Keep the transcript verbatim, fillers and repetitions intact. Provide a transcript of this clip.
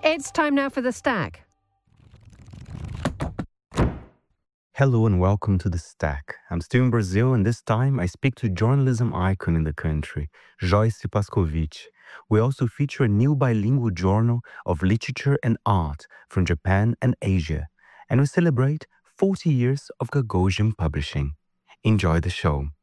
It's time now for The Stack. Hello and welcome to The Stack. I'm still in Brazil, and this time I speak to journalism icon in the country, Joyce Pascovitch. We also feature a new bilingual journal of literature and art from Japan and Asia, and we celebrate forty years of Gagosian publishing. Enjoy the show.